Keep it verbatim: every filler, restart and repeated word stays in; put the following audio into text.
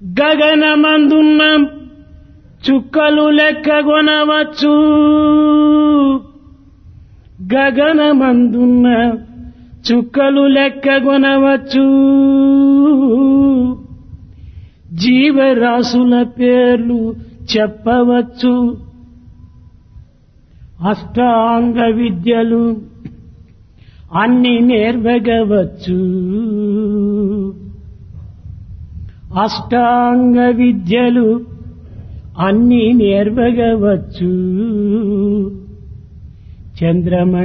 గగనమందున్న చుక్కలు లెక్కగొనవచ్చు. గగనమందున్న చుక్కలు లెక్కగొనవచ్చు. జీవరాశుల పేర్లు చెప్పవచ్చు. అష్టాంగ విద్యలు అన్ని నేర్వగవచ్చు. అష్టాంగ విద్యలు అన్ని నేర్వగవచ్చు. చంద్రమ